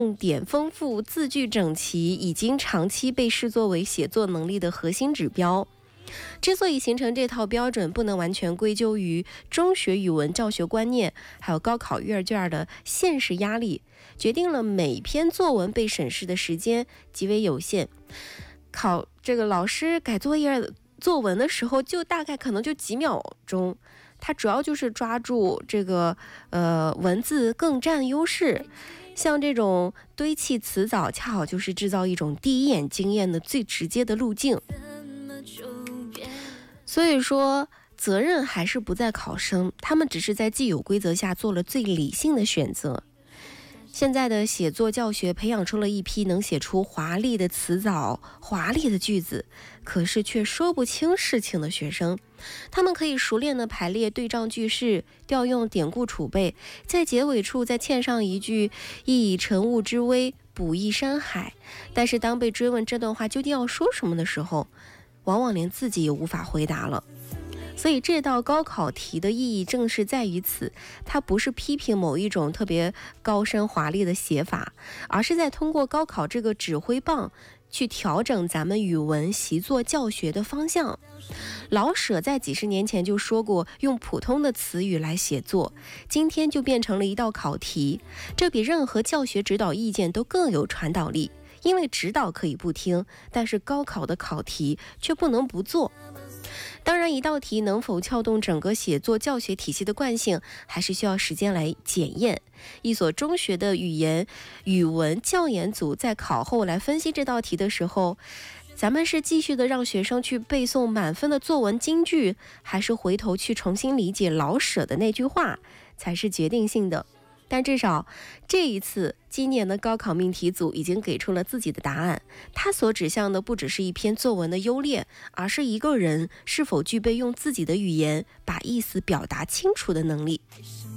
重点丰富、字句整齐已经长期被视作为写作能力的核心指标。之所以形成这套标准，不能完全归咎于中学语文教学观念，还有高考阅卷的现实压力，决定了每篇作文被审视的时间极为有限。这个老师改作文的时候，就大概可能就几秒钟，它主要就是抓住这个文字更占优势。像这种堆砌词藻，恰好就是制造一种第一眼经验的最直接的路径。所以说，责任还是不在考生，他们只是在既有规则下做了最理性的选择。现在的写作教学培养出了一批能写出华丽的词藻、华丽的句子，可是却说不清事情的学生。他们可以熟练地排列对仗句式，调用典故储备，在结尾处再嵌上一句“亦以晨雾之微，补益山海”。但是当被追问这段话究竟要说什么的时候，往往连自己也无法回答了。所以这道高考题的意义正是在于此，它不是批评某一种特别高深华丽的写法，而是在通过高考这个指挥棒去调整咱们语文习作教学的方向。老舍在几十年前就说过，用普通的词语来写作，今天就变成了一道考题，这比任何教学指导意见都更有传导力。因为指导可以不听，但是高考的考题却不能不做。当然，一道题能否撬动整个写作教学体系的惯性，还是需要时间来检验。一所中学的语文教研组在考后来分析这道题的时候，咱们是继续的让学生去背诵满分的作文金句，还是回头去重新理解老舍的那句话，才是决定性的。但至少这一次，今年的高考命题组已经给出了自己的答案。它所指向的不只是一篇作文的优劣，而是一个人是否具备用自己的语言把意思表达清楚的能力。